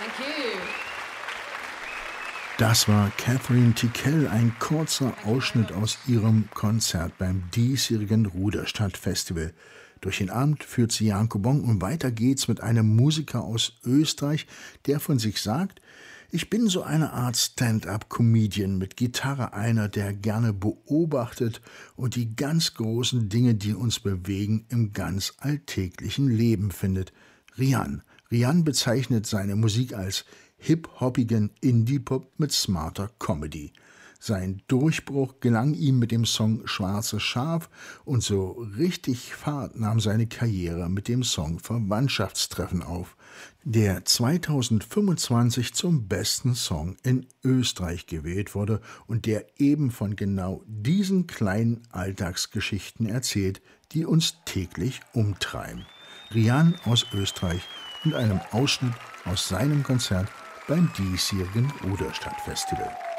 Thank you. Das war Catherine Tickell, ein kurzer Ausschnitt aus ihrem Konzert beim diesjährigen Ruderstadt-Festival. Durch den Abend führt sie Janko Bonk und weiter geht's mit einem Musiker aus Österreich, der von sich sagt: Ich bin so eine Art Stand-up-Comedian mit Gitarre, einer, der gerne beobachtet und die ganz großen Dinge, die uns bewegen, im ganz alltäglichen Leben findet. Rian. Rian bezeichnet seine Musik als hip-hoppigen Indie-Pop mit smarter Comedy. Sein Durchbruch gelang ihm mit dem Song Schwarzes Schaf und so richtig Fahrt nahm seine Karriere mit dem Song Verwandtschaftstreffen auf, der 2025 zum besten Song in Österreich gewählt wurde und der eben von genau diesen kleinen Alltagsgeschichten erzählt, die uns täglich umtreiben. Rian aus Österreich und einem Ausschnitt aus seinem Konzert beim diesjährigen Ruderstadt-Festival.